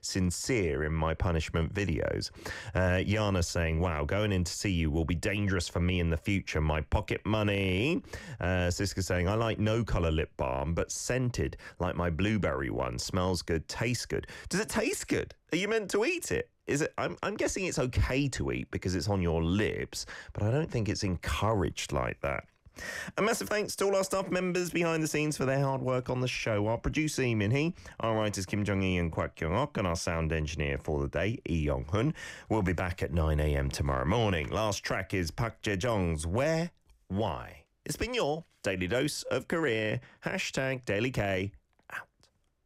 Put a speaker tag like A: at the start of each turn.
A: sincere in my punishment videos. Yana saying, wow, going in to see you will be dangerous for me in the future. My pocket money. Siska saying, I like no colour lip balm, but scented, like my blueberry one. Smells good, tastes good. Does it taste good? Are you meant to eat it? Is it? I'm guessing it's okay to eat because it's on your lips, but I don't think it's encouraged like that. A massive thanks to all our staff members behind the scenes for their hard work on the show. Our producer, Lee Min-hee, our writers, Kim Jong-hee and Kwak Kyung-ok, and our sound engineer for the day, Lee Yong-hun. We'll be back at 9 a.m. tomorrow morning. Last track is Park Jae-jong's Where, Why. It's been your Daily Dose of Career. #DailyK.